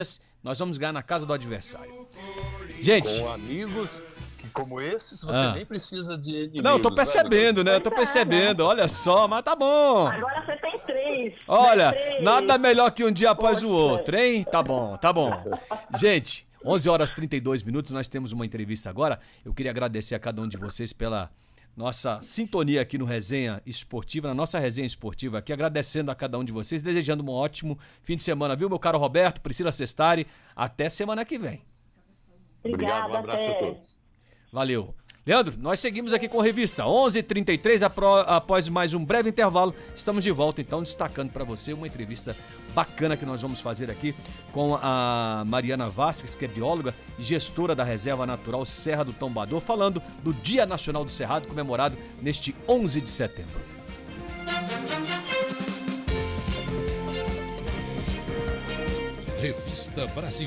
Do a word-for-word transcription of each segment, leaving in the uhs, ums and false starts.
nós vamos ganhar na casa do adversário. Gente... Com amigos... Como esses, você ah. nem precisa de inimigos. Não, tô percebendo, né? Eu tô percebendo, olha só, mas tá bom. Agora você tem três. Olha, três. Nada melhor que um dia após Poxa. o outro, hein? Tá bom, tá bom. Gente, onze horas e trinta e dois minutos, nós temos uma entrevista agora. Eu queria agradecer a cada um de vocês pela nossa sintonia aqui no Resenha Esportiva, na nossa Resenha Esportiva aqui, agradecendo a cada um de vocês, desejando um ótimo fim de semana, viu, meu caro Roberto, Priscila Sestari? Até semana que vem. Obrigada, Obrigado, um abraço até. a todos. Valeu. Leandro, nós seguimos aqui com a revista onze e trinta e três, após mais um breve intervalo, estamos de volta então destacando para você uma entrevista bacana que nós vamos fazer aqui com a Mariana Vasques, que é bióloga e gestora da Reserva Natural Serra do Tombador, falando do Dia Nacional do Cerrado, comemorado neste onze de setembro. Revista Brasil.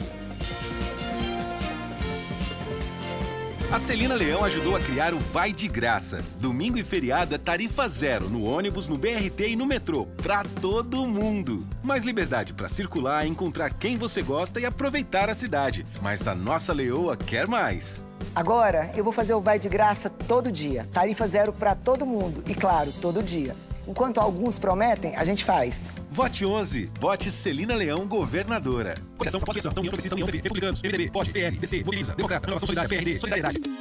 A Celina Leão ajudou a criar o Vai de Graça. Domingo e feriado é tarifa zero no ônibus, no B R T e no metrô, pra todo mundo. Mais liberdade pra circular, encontrar quem você gosta e aproveitar a cidade. Mas a nossa leoa quer mais. Agora eu vou fazer o Vai de Graça todo dia. Tarifa zero pra todo mundo e, claro, todo dia. Enquanto alguns prometem, a gente faz. Vote onze. Vote Celina Leão, governadora. Coligação, proposta, União Progressista, União, P P, Republicanos, M D B, P O D, P L, D C, Mobiliza, Democrata, Renovação Solidária, P R D, Solidariedade.